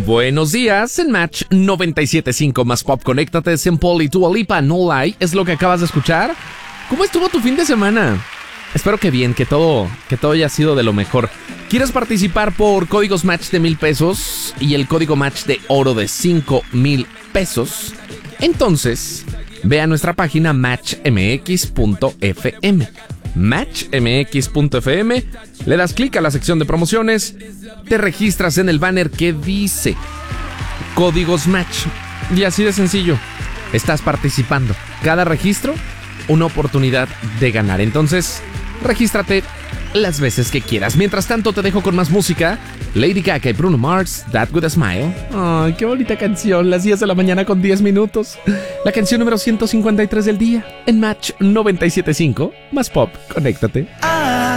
Buenos días, en Match 97.5 más Pop. Conéctate, St. Paul y Dua Lipa, No Lie, es lo que acabas de escuchar. ¿Cómo estuvo tu fin de semana? Espero que bien, que todo haya sido de lo mejor. ¿Quieres participar por códigos Match de $1,000 y el código Match de oro de $5,000? Entonces, ve a nuestra página matchmx.fm. matchmx.fm, le das clic a la sección de promociones, te registras en el banner que dice Códigos Match y así de sencillo, estás participando. Cada registro, una oportunidad de ganar. Entonces, regístrate las veces que quieras. Mientras tanto, te dejo con más música. Lady Gaga y Bruno Mars, That With A Smile. Ay, qué bonita canción. Las 10 de la mañana con 10 minutos. La canción número 153 del día en Match 97.5 más Pop. Conéctate.